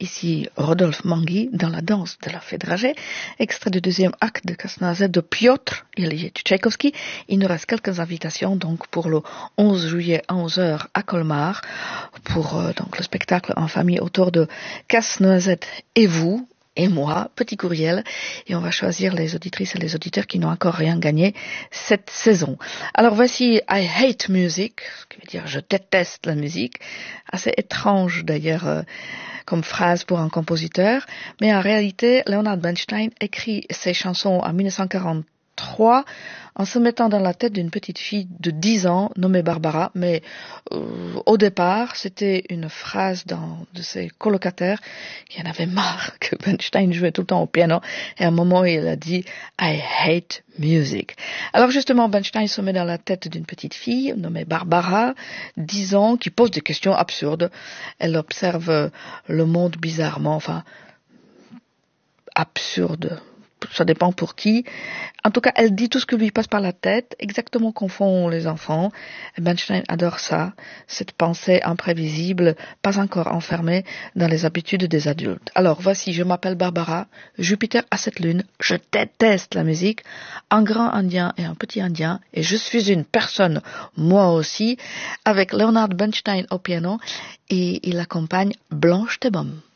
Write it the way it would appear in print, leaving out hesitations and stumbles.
ici Rodolphe Mangui dans la danse de la fée dragée, extrait du deuxième acte de Casse-Noisette de Piotr Ilyich Tchaïkovski. Il nous reste quelques invitations donc pour le 11 juillet à 11 heures à Colmar pour donc le spectacle en famille autour de Casse-Noisette et vous. Et moi, petit courriel, et on va choisir les auditrices et les auditeurs qui n'ont encore rien gagné cette saison. Alors voici I Hate Music, ce qui veut dire je déteste la musique, assez étrange d'ailleurs comme phrase pour un compositeur, mais en réalité, Leonard Bernstein écrit ses chansons en 1943 en se mettant dans la tête d'une petite fille de 10 ans nommée Barbara, mais au départ, c'était une phrase de ses colocataires qui en avaient marre que Bernstein jouait tout le temps au piano, et à un moment, il a dit « I hate music ». Alors justement, Bernstein se met dans la tête d'une petite fille nommée Barbara, 10 ans, qui pose des questions absurdes. Elle observe le monde bizarrement, enfin, absurde. Ça dépend pour qui. En tout cas, elle dit tout ce qui lui passe par la tête, exactement comme font les enfants. Bernstein adore ça, cette pensée imprévisible, pas encore enfermée dans les habitudes des adultes. Alors, voici, je m'appelle Barbara, Jupiter a cette lune, je déteste la musique, un grand indien et un petit indien, et je suis une personne, moi aussi, avec Leonard Bernstein au piano, et il accompagne Blanche Tebom.